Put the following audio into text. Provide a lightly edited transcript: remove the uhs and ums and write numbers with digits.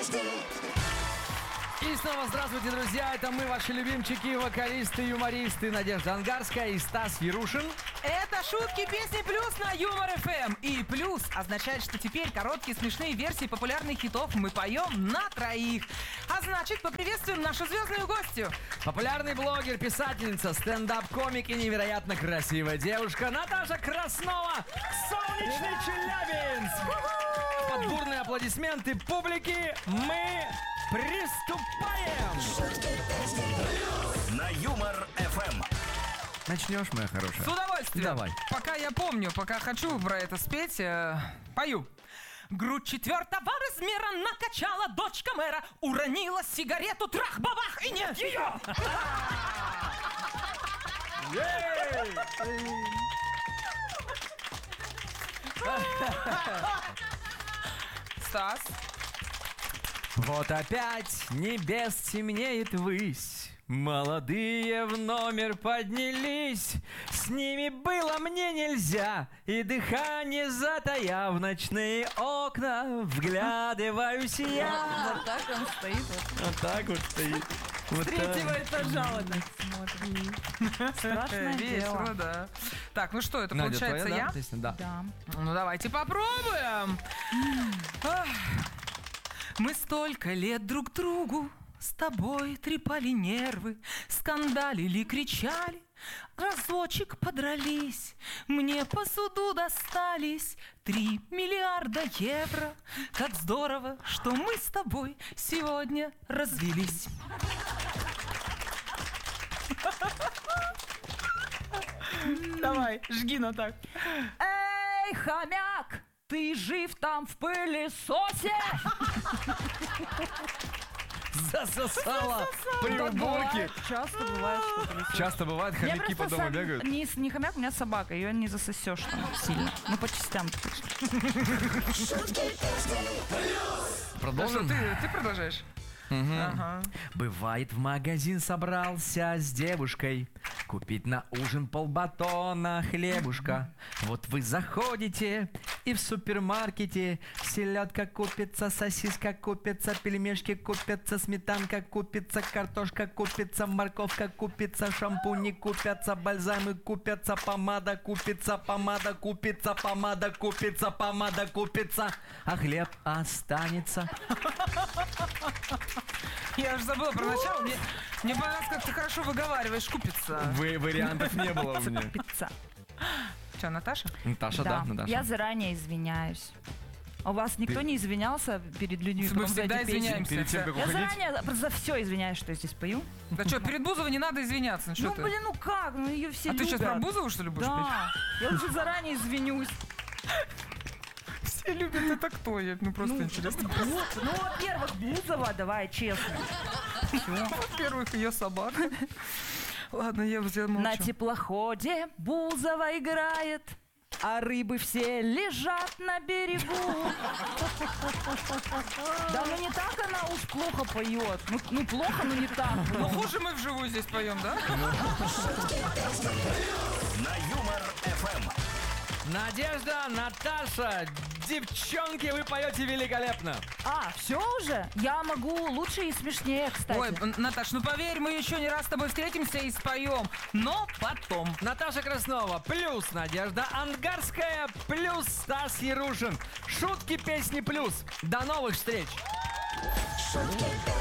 И снова здравствуйте, друзья! Это мы, ваши любимчики, вокалисты, юмористы Надежда Ангарская и Стас Ярушин. Это шутки, песни плюс на Юмор ФМ. И плюс означает, что теперь короткие смешные версии популярных хитов мы поем на троих. А значит, поприветствуем нашу звездную гостью. Популярный блогер, писательница, стендап-комик и невероятно красивая девушка Наташа Краснова. Солнечный Челябинск! Под бурные аплодисменты публики мы приступаем! На Юмор ФМ. Начнешь, моя хорошая? С удовольствием. Давай. Пока я помню, пока хочу про это спеть, пою. Грудь 4-го размера накачала дочка мэра, уронила сигарету, трах-бабах, и нет ее! Стас? Вот опять небес темнеет высь, молодые в номер поднялись. С ними было мне нельзя, и дыхание затая в ночные окна вглядываюсь я. Вот так он стоит. Вот так вот стоит. Вот Третьего так. этажа вот так смотрит. Страшное Весело, дело. да. Так, ну что, это Надя, получается твоя, я? да, песня? Да. Да. Ну давайте попробуем. Ах. Мы столько лет друг другу с тобой трепали нервы, скандалили, кричали, разочек подрались. Мне по суду достались 3 миллиарда евро. Как здорово, что мы с тобой сегодня развелись. Давай, жги на так. Эй, хомяк, ты жив там в пылесосе? Засосала при уборке. Часто бывает, что пылесос. Часто бывает, Я хомяки по просто дому бегают. не хомяк, у меня собака, ее не засосешь там сильно. Ну, по частям. Продолжим? Ты продолжаешь? Ага. Бывает, в магазин собрался с девушкой купить на ужин полбатона хлебушка. Вот вы заходите, и в супермаркете селедка купится, сосиска купится, пельмешки купятся, сметанка купится, картошка купится, морковка купится, шампуни купятся, бальзамы купятся, помада купится, помада купится, помада купится, помада купится, а хлеб останется. Я уже забыла про начало. Мне понравилось, как ты хорошо выговариваешь. Купится. Вариантов не было у меня. Пицца. Что, Наташа? Наташа, да, Наташа. Я заранее извиняюсь. У вас никто не извинялся перед людьми? Мы потом за всегда эти песни? извиняемся. Перед тем, как Я уходить. заранее за все извиняюсь, что я здесь пою. Да что, перед Бузовой не надо извиняться. Ну, что Ну, ты? блин, ну как? Ну, ее все А ты любят. сейчас про Бузову, что ли, будешь Да, я уже заранее извинюсь. петь? Все любят, это кто? Ну, просто интересно. Ну, во-первых, Бузова, давай, честно. Во-первых, ее собака. Ладно, я уже молчу. На теплоходе Бузова играет, а рыбы все лежат на берегу. Да, ну не так она уж плохо поет. Ну плохо, но не так. Ну, хуже мы вживую здесь поем, да? На Юмор ФМ. Надежда, Наташа, девчонки, вы поете великолепно. А, все уже? Я могу лучше и смешнее, кстати. Ой, Наташ, ну поверь, мы еще не раз с тобой встретимся и споем. Но потом. Наташа Краснова, плюс Надежда Ангарская, плюс Стас Ярушин. Шутки, песни, плюс. До новых встреч. Шутки,